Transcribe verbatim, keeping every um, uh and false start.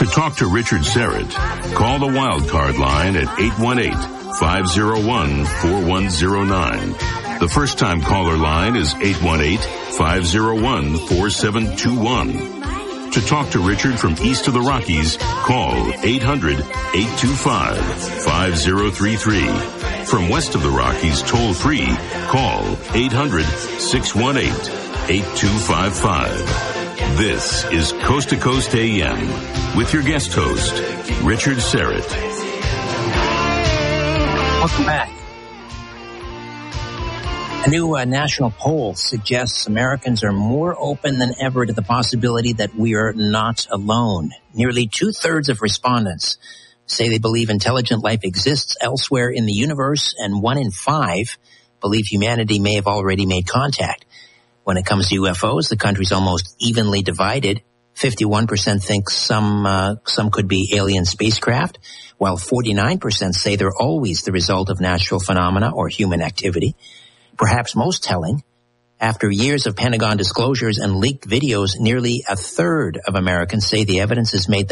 To talk to Richard Syrett, call the Wildcard line at eight one eight, five oh one, four one oh nine. The first-time caller line is eight one eight, five oh one, four seven two one. To talk to Richard from east of the Rockies, call eight hundred, eight two five, five oh three three. From west of the Rockies, toll free, call eight hundred, six one eight, eight two five five. This is Coast to Coast A M with your guest host, Richard Syrett. Welcome back. A new uh, national poll suggests Americans are more open than ever to the possibility that we are not alone. Nearly two-thirds of respondents say they believe intelligent life exists elsewhere in the universe, and one in five believe humanity may have already made contact. When it comes to U F Os, the country's almost evenly divided. fifty-one percent think some uh, some could be alien spacecraft, while forty-nine percent say they're always the result of natural phenomena or human activity. Perhaps most telling, after years of Pentagon disclosures and leaked videos, nearly a third of Americans say the evidence has made them